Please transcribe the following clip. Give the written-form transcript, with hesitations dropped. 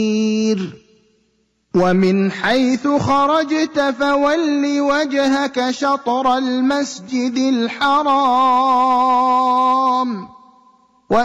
ومن حيث خرجت فول وجهك شطر المسجد الحرام